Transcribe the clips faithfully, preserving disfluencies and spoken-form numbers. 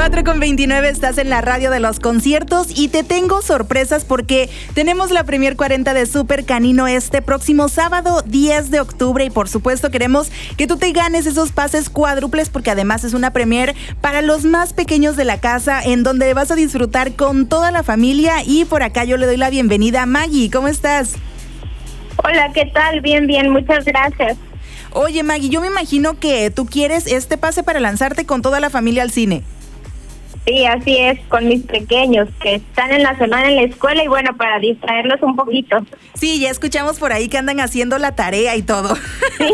cuatro con veintinueve, estás en la radio de los conciertos y te tengo sorpresas porque tenemos la Premier cuarenta de Super Canino este próximo sábado diez de octubre y por supuesto queremos que tú te ganes esos pases cuádruples porque además es una Premier para los más pequeños de la casa en donde vas a disfrutar con toda la familia y por acá yo le doy la bienvenida a Maggie. ¿Cómo estás? Hola, ¿qué tal? Bien, bien, muchas gracias. Oye, Maggie, yo me imagino que tú quieres este pase para lanzarte con toda la familia al cine. Sí, así es, con mis pequeños que están en la semana en la escuela y bueno, para distraerlos un poquito. Sí, ya escuchamos por ahí que andan haciendo la tarea y todo. Sí.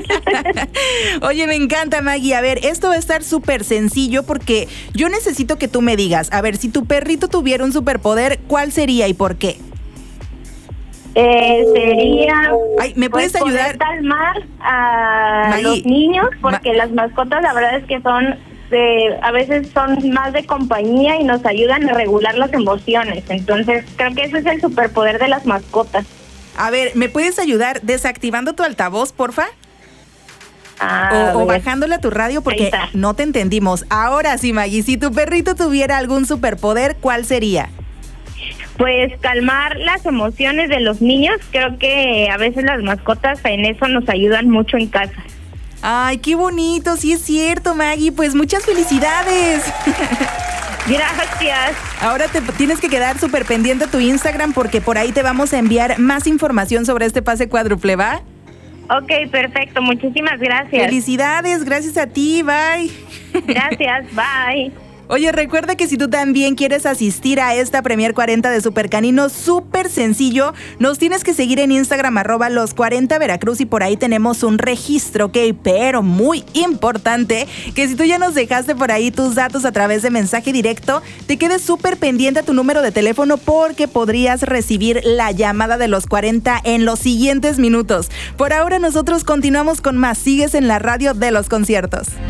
Oye, me encanta, Maggie. A ver, esto va a estar súper sencillo porque yo necesito que tú me digas, a ver, si tu perrito tuviera un superpoder, ¿cuál sería y por qué? Eh, sería... Ay, ¿me puedes pues, ayudar? Poder calmar a Maggie, los niños, porque Ma- las mascotas la verdad es que son... De, a veces son más de compañía y nos ayudan a regular las emociones. Entonces, creo que ese es el superpoder de las mascotas. A ver, ¿me puedes ayudar desactivando tu altavoz, porfa? Ah, O, o bien. bajándole a tu radio porque Ahí está. no te entendimos. Ahora sí, Maggie, si tu perrito tuviera algún superpoder, ¿cuál sería? Pues calmar las emociones de los niños. Creo que a veces las mascotas en eso nos ayudan mucho en casa. Ay, qué bonito, sí es cierto, Maggie. Pues muchas felicidades. Gracias. Ahora te tienes que quedar súper pendiente a tu Instagram porque por ahí te vamos a enviar más información sobre este pase cuádruple, ¿va? Ok, perfecto. Muchísimas gracias. Felicidades, gracias a ti, bye. Gracias, bye. Oye, recuerda que si tú también quieres asistir a esta Premier cuarenta de Super Canino, súper sencillo, nos tienes que seguir en Instagram, arroba los cuarenta Veracruz y por ahí tenemos un registro, ¿ok? Pero muy importante, que si tú ya nos dejaste por ahí tus datos a través de mensaje directo, te quedes súper pendiente a tu número de teléfono porque podrías recibir la llamada de los cuarenta en los siguientes minutos. Por ahora nosotros continuamos con más, sigues en la radio de los conciertos.